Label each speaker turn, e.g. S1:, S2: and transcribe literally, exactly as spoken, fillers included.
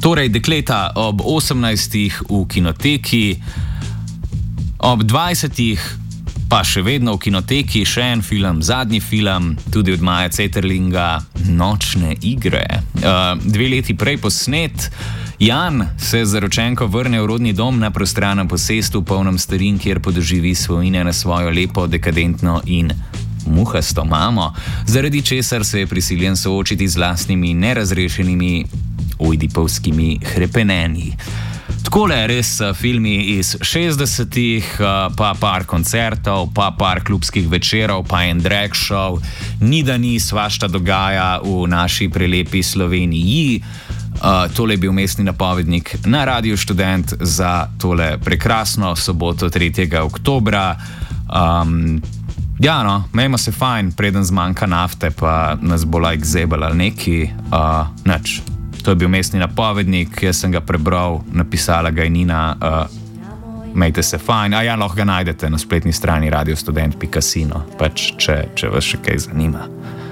S1: Torej, dekleta ob osemnajstih v kinoteki, ob dvajsetih pa še vedno v kinoteki še en film, zadnji film, tudi od Maja Ceterlinga, Nočne igre. Uh, dve leti prej posnet, Jan se z zaročenko vrne v rodni dom na prostranem posestvu, polnem starin, kjer podoživi svojine na svojo lepo, dekadentno in muhasto mamo, zaradi česar se je prisiljen soočiti z lastnimi nerazrešenimi ojdipovskimi hrepenenji. Takole res filmi iz šestdesetih, pa par koncertov, pa par klubskih večerov, pa en drag show, ni da ni, svašta dogaja v naši prelepi Sloveniji. Uh, tole je bil mestni napovednik na Radiu Študent za tole prekrasno soboto tretjega oktobra. Um, ja, no, imejmo se fajn, preden zmanjka nafte, pa nas bo like zebel ali neki. Uh, nič. To je bil mestni napovednik, jaz sem ga prebral, napisala ga je Nina. Uh, Mejte se fajn, a ja, lahko ga najdete na spletni strani radio student pika si, pač, če, če vas še kaj zanima.